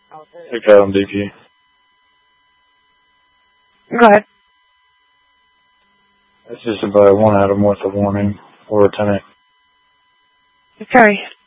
Pick out on DP. Go ahead. That's just about 1 Adam with a warning or a 10. Okay.